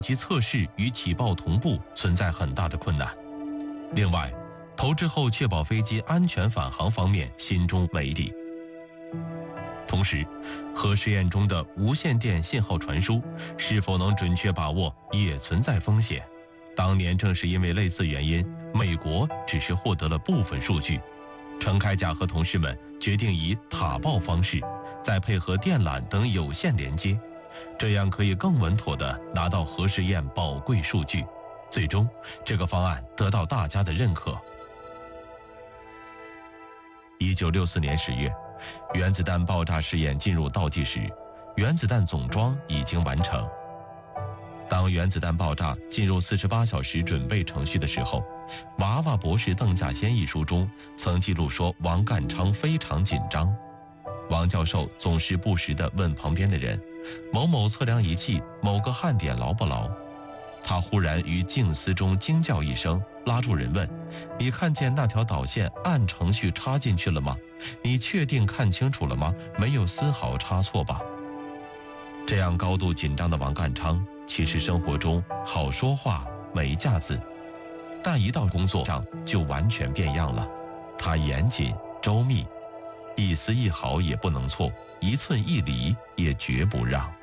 其测试与起爆同步存在很大的困难。另外，投掷后确保飞机安全返航方面心中没底。同时，核试验中的无线电信号传输是否能准确把握也存在风险。当年正是因为类似原因，美国只是获得了部分数据。程开甲和同事们决定以塔报方式，再配合电缆等有线连接，这样可以更稳妥地拿到核试验宝贵数据。最终，这个方案得到大家的认可。1964年10月，原子弹爆炸试验进入倒计时，原子弹总装已经完成。当原子弹爆炸进入48小时准备程序的时候，《娃娃博士邓稼先》一书中曾记录说，王淦昌非常紧张。王教授总是不时地问旁边的人：“某某测量仪器某个焊点牢不牢？”他忽然于静思中惊叫一声，拉住人问：“你看见那条导线按程序插进去了吗？你确定看清楚了吗？没有丝毫差错吧？”这样高度紧张的王淦昌，其实生活中好说话没架子，但一到工作上就完全变样了。他严谨周密，一丝一毫也不能错，一寸一厘也绝不让。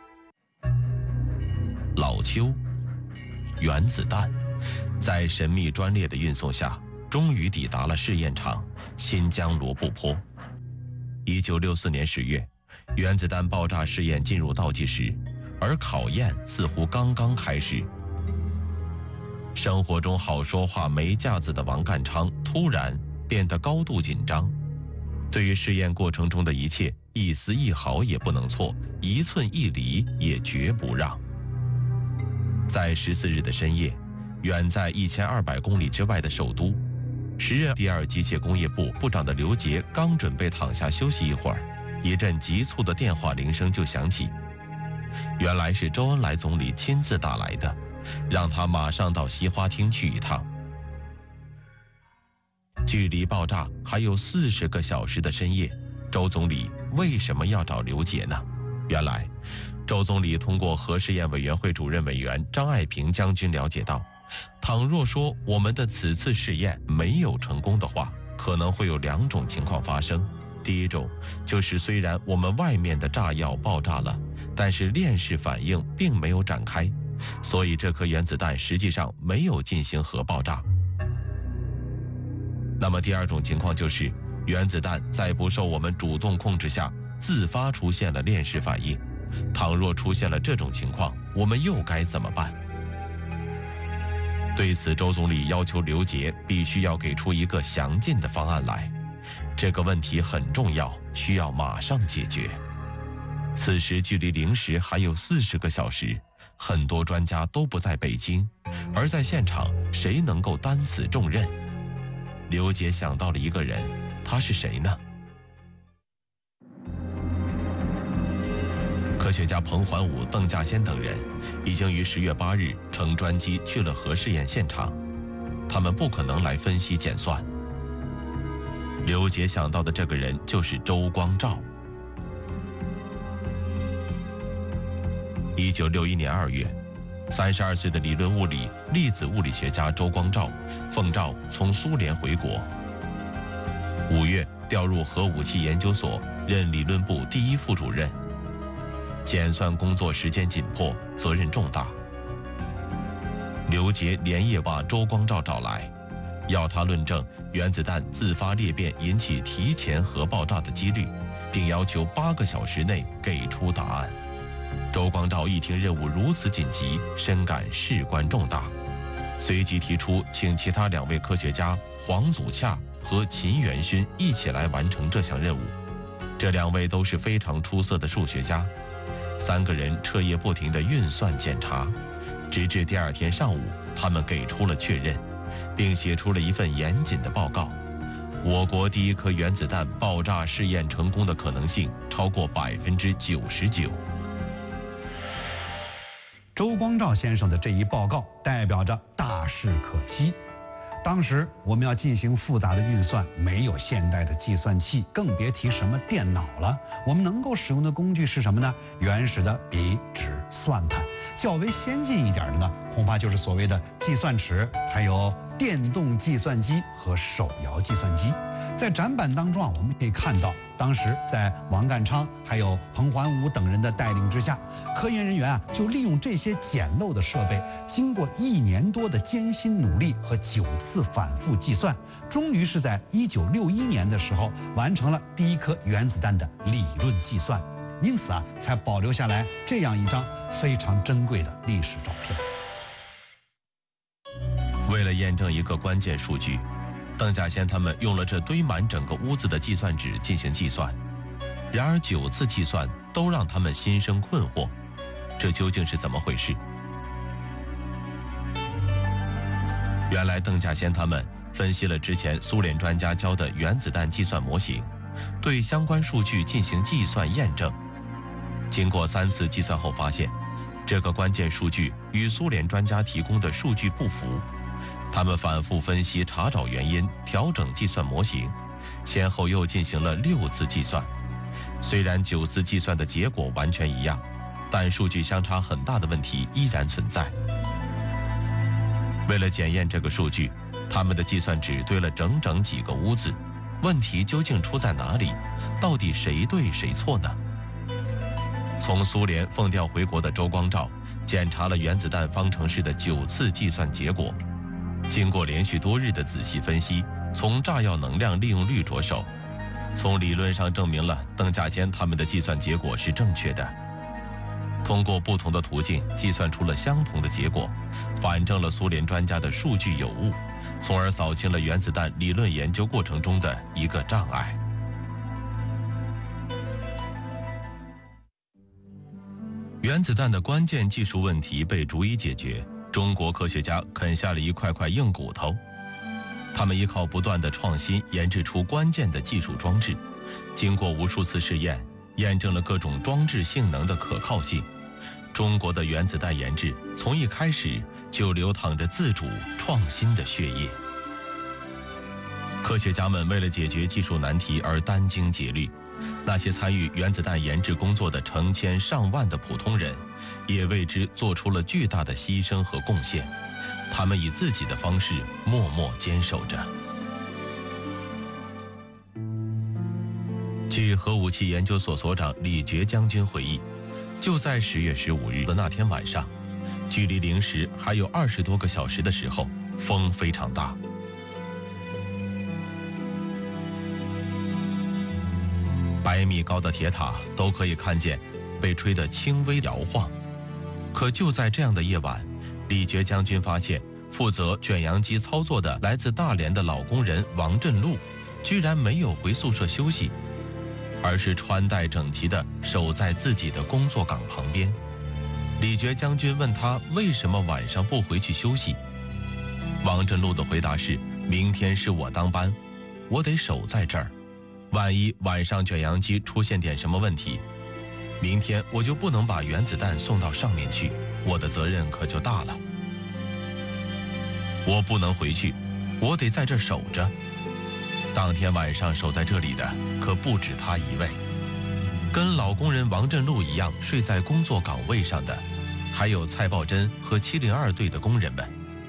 老邱，原子弹在神秘专列的运送下，终于抵达了试验场新疆罗布泊。1964年10月，原子弹爆炸试验进入倒计时，而考验似乎刚刚开始。生活中好说话没架子的王淦昌突然变得高度紧张，对于试验过程中的一切，一丝一毫也不能错，一寸一厘也绝不让。在14日的深夜，远在1200公里之外的首都，时任第2机械工业部部长的刘杰刚准备躺下休息一会儿，一阵急促的电话铃声就响起。原来是周恩来总理亲自打来的，让他马上到西花厅去一趟。距离爆炸还有40个小时的深夜，周总理为什么要找刘杰呢？原来，周总理通过核试验委员会主任委员张爱萍将军了解到，倘若说我们的此次试验没有成功的话，可能会有2种情况发生。第一种就是虽然我们外面的炸药爆炸了，但是链式反应并没有展开，所以这颗原子弹实际上没有进行核爆炸。那么第2种情况就是原子弹在不受我们主动控制下自发出现了链式反应。倘若出现了这种情况，我们又该怎么办？对此，周总理要求刘杰必须要给出一个详尽的方案来。这个问题很重要，需要马上解决。此时距离0时还有40个小时，很多专家都不在北京，而在现场，谁能够担此重任？刘杰想到了一个人，他是谁呢？科学家彭桓武、邓稼先等人已经于10月8日乘专机去了核试验现场，他们不可能来分析检算。刘杰想到的这个人就是周光召。1961年2月，32岁的理论物理、粒子物理学家周光召奉召从苏联回国。5月调入核武器研究所，任理论部第1副主任。检算工作时间紧迫，责任重大。刘杰连夜把周光召找来，要他论证原子弹自发裂变引起提前核爆炸的几率，并要求8个小时内给出答案。周光召一听任务如此紧急，深感事关重大，随即提出请其他2位科学家黄祖洽和秦元勋一起来完成这项任务。这2位都是非常出色的数学家，3个人彻夜不停地运算检查，直至第2天上午，他们给出了确认，并写出了一份严谨的报告。我国第1颗原子弹爆炸试验成功的可能性超过99%。 周光召先生的这一报告代表着大势可期。 当时我们要进行复杂的运算，没有现代的计算器，更别提什么电脑了。我们能够使用的工具是什么呢？原始的笔、纸、算盘。较为先进一点的呢，恐怕就是所谓的计算尺，还有电动计算机和手摇计算机。在展板当中我们可以看到，当时在王淦昌还有彭桓武等人的带领之下，科研人员就利用这些简陋的设备，经过1年多的艰辛努力和9次反复计算，终于是在1961年的时候完成了第一颗原子弹的理论计算。因此才保留下来这样一张非常珍贵的历史照片。 为了验证一个关键数据，邓稼先他们用了这堆满整个屋子的计算纸进行计算，然而9次计算都让他们心生困惑，这究竟是怎么回事？原来邓稼先他们分析了之前苏联专家教的原子弹计算模型，对相关数据进行计算验证。经过3次计算后发现，这个关键数据与苏联专家提供的数据不符。他们反复分析查找原因，调整计算模型，先后又进行了6次计算。虽然9次计算的结果完全一样，但数据相差很大的问题依然存在。为了检验这个数据，他们的计算纸堆了整整几个屋子，问题究竟出在哪里？到底谁对谁错呢？从苏联奉调回国的周光召检查了原子弹方程式的9次计算结果，经过连续多日的仔细分析，从炸药能量利用率着手，从理论上证明了邓稼先他们的计算结果是正确的。通过不同的途径计算出了相同的结果，反证了苏联专家的数据有误，从而扫清了原子弹理论研究过程中的一个障碍。原子弹的关键技术问题被逐一解决，中国科学家啃下了一块块硬骨头。他们依靠不断的创新，研制出关键的技术装置，经过无数次试验，验证了各种装置性能的可靠性。中国的原子弹研制从一开始就流淌着自主创新的血液。科学家们为了解决技术难题而殚精竭虑，那些参与原子弹研制工作的成千上万的普通人，也为之做出了巨大的牺牲和贡献。他们以自己的方式默默坚守着。据核武器研究所所长李觉将军回忆，就在10月15日的那天晚上，距离0时还有20多个小时的时候，风非常大。100米高的铁塔都可以看见被吹得轻微摇晃。可就在这样的夜晚，李觉将军发现负责卷扬机操作的来自大连的老工人王振禄居然没有回宿舍休息，而是穿戴整齐地守在自己的工作岗旁边。李觉将军问他为什么晚上不回去休息，王振禄的回答是：明天是我当班，我得守在这儿，万一晚上卷扬机出现点什么问题，明天我就不能把原子弹送到上面去，我的责任可就大了。我不能回去，我得在这守着。当天晚上守在这里的可不止他一位，跟老工人王振禄一样睡在工作岗位上的，还有蔡抱真和702队的工人们。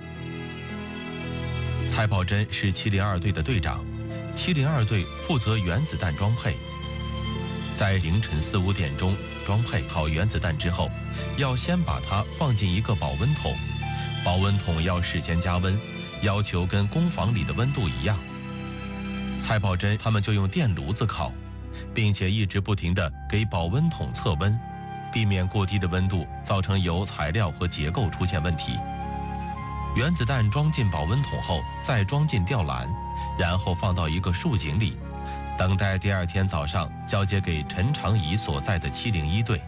蔡抱真是702队的队长，702队负责原子弹装配。在凌晨4、5点钟装配好原子弹之后，要先把它放进一个保温桶，保温桶要事先加温，要求跟工坊里的温度一样。蔡抱真他们就用电炉子烤，并且一直不停地给保温桶测温，避免过低的温度造成油材料和结构出现问题。原子弹装进保温桶后，再装进吊篮，然后放到一个竖井里，等待第2天早上交接给陈长仪所在的701队。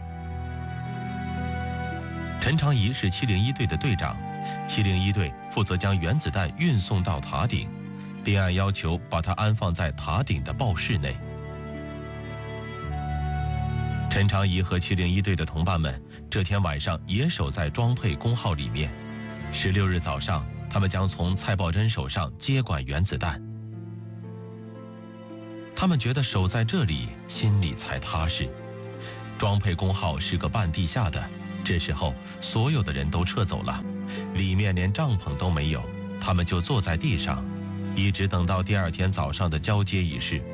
陈长仪是701队的队长，701队负责将原子弹运送到塔顶，并按要求把它安放在塔顶的报室内。陈长仪和701队的同伴们这天晚上也守在装配工号里面。16日早上， 他们将从蔡抱真手上接管原子弹。他们觉得守在这里心里才踏实。装配工号是个半地下的，这时候所有的人都撤走了，里面连帐篷都没有，他们就坐在地上，一直等到第二天早上的交接仪式。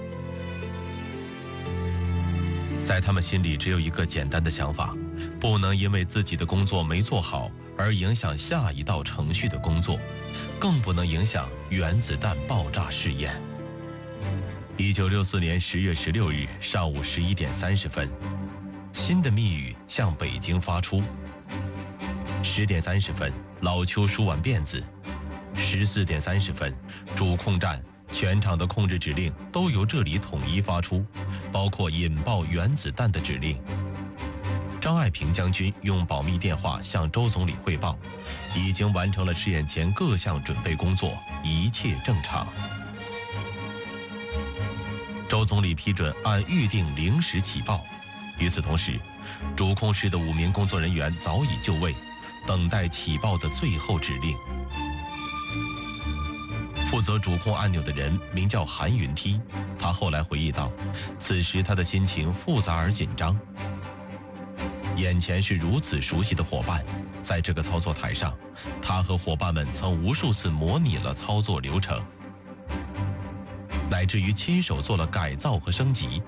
在他们心里只有一个简单的想法，不能因为自己的工作没做好而影响下一道程序的工作，更不能影响原子弹爆炸试验。1964年10月16日上午11点30分，新的密语向北京发出。10点30分，老邱梳完辫子。14点30分，主控站全场的控制指令都由这里统一发出，包括引爆原子弹的指令。张爱萍将军用保密电话向周总理汇报，已经完成了试验前各项准备工作，一切正常。周总理批准按预定0时起爆。与此同时，主控室的5名工作人员早已就位，等待起爆的最后指令。负责主控按钮的人名叫韩云梯，他后来回忆道，此时他的心情复杂而紧张。眼前是如此熟悉的伙伴，在这个操作台上，他和伙伴们曾无数次模拟了操作流程，乃至于亲手做了改造和升级。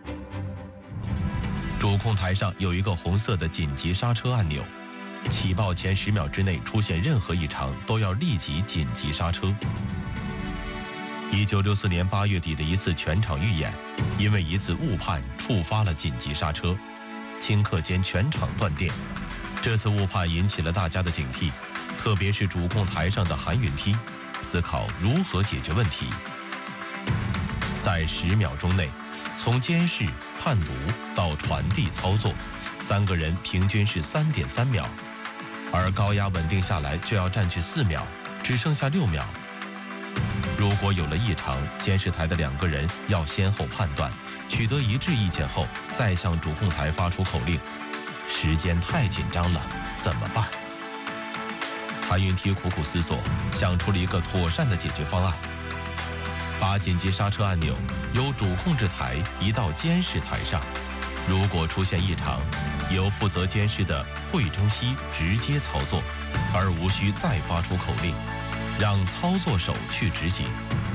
主控台上有一个红色的紧急刹车按钮，起爆前10秒之内出现任何异常，都要立即紧急刹车。1964年8月底的一次全场预演，因为一次误判触发了紧急刹车，顷刻间全场断电。这次误判引起了大家的警惕，特别是主控台上的韩云梯，思考如何解决问题。在10秒钟内，从监视、判读到传递操作，3个人平均是3.3秒，而高压稳定下来就要占据4秒，只剩下6秒。如果有了异常，监视台的2个人要先后判断，取得一致意见后，再向主控台发出口令。时间太紧张了，怎么办？韩云梯苦苦思索，想出了一个妥善的解决方案，把紧急刹车按钮由主控制台移到监视台上，如果出现异常，由负责监视的惠中熙直接操作，而无需再发出口令，让操作手去执行。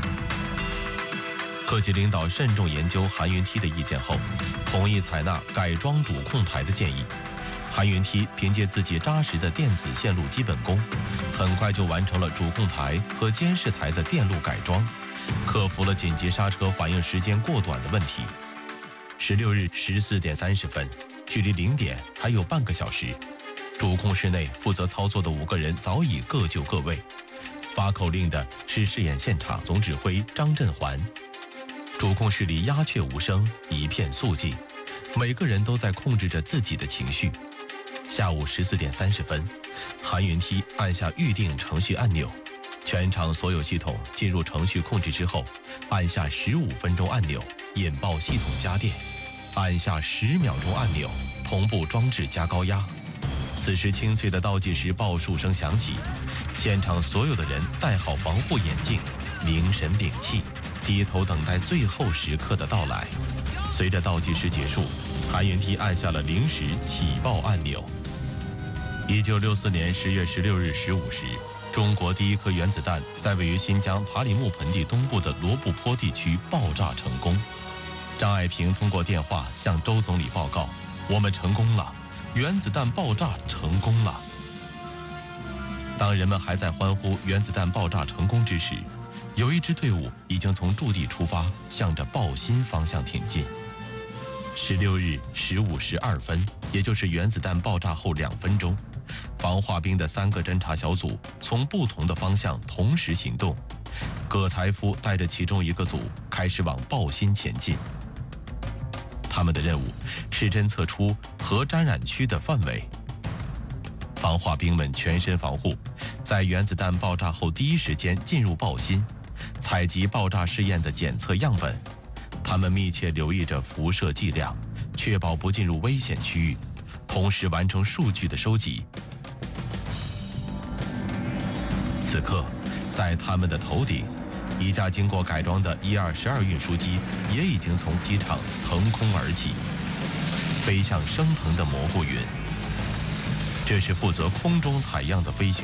各级领导慎重研究韩云梯的意见后，同意采纳改装主控台的建议。韩云梯凭借自己扎实的电子线路基本功，很快就完成了主控台和监视台的电路改装，克服了紧急刹车反应时间过短的问题。16日14点30分，距离0点还有半个小时，主控室内负责操作的5个人早已各就各位。发口令的是试验现场总指挥张振环。主控室里鸦雀无声，一片肃静，每个人都在控制着自己的情绪。下午14点30分，韩云梯按下预定程序按钮，全场所有系统进入程序控制之后，按下15分钟按钮，引爆系统加电，按下10秒钟按钮，同步装置加高压。此时清脆的倒计时报数声响起，现场所有的人戴好防护眼镜，凝神屏气，低头等待最后时刻的到来。随着倒计时结束，韩云梯按下了0时起爆按钮。1964年10月16日15时，中国第一颗原子弹在位于新疆塔里木盆地东部的罗布泊地区爆炸成功。张爱萍通过电话向周总理报告：“我们成功了，原子弹爆炸成功了。”当人们还在欢呼原子弹爆炸成功之时，有一支队伍已经从驻地出发，向着爆心方向挺进。16日15时2分，也就是原子弹爆炸后2分钟，防化兵的3个侦察小组从不同的方向同时行动。葛才夫带着其中一个组开始往爆心前进。他们的任务是侦测出核沾染区的范围。防化兵们全身防护，在原子弹爆炸后第一时间进入爆心，采集爆炸试验的检测样本。他们密切留意着辐射剂量，确保不进入危险区域，同时完成数据的收集。此此刻，在他们的头顶，一架经过改装的伊-22运输机也已经从机场腾空而起，飞向升腾的蘑菇云。这是负责空中采样的飞行